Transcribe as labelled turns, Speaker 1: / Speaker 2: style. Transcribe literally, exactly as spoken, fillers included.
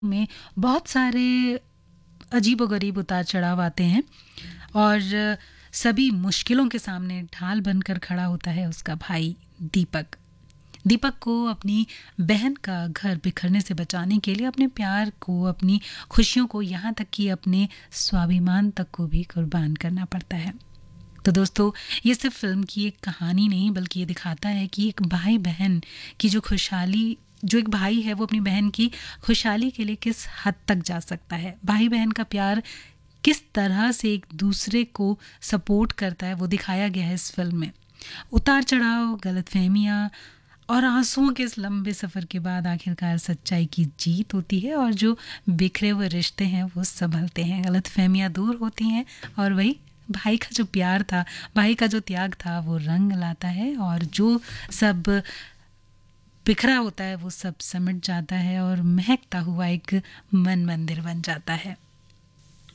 Speaker 1: में बहुत सारे अजीबोगरीब उतार-चढ़ाव आते हैं और सभी मुश्किलों के सामने ढाल बनकर खड़ा होता है उसका भाई दीपक। दीपक को अपनी बहन का घर बिखरने से बचाने के लिए अपने प्यार को, अपनी खुशियों को, यहाँ तक कि अपने स्वाभिमान तक को भी कुर्बान करना पड़ता है। तो दोस्तों, ये सिर्फ फ़िल्म की एक कहानी नहीं बल्कि ये दिखाता है कि एक भाई-बहन की जो खुशहाली जो एक भाई है वो अपनी बहन की खुशहाली के लिए किस हद तक जा सकता है। भाई-बहन का प्यार किस तरह से एक दूसरे को सपोर्ट करता है वो दिखाया गया है इस फ़िल्म में। उतार-चढ़ाव, गलतफ़हमियाँ और आंसुओं के इस लंबे सफ़र के बाद आखिरकार सच्चाई की जीत होती है और जो बिखरे हुए रिश्ते हैं वो संभलते हैं, गलतफ़हमियाँ दूर होती हैं और वही भाई का जो प्यार था, भाई का जो त्याग था वो रंग लाता है और जो सब बिखरा होता है वो सब सिमट जाता है और महकता हुआ एक मन मंदिर बन जाता है।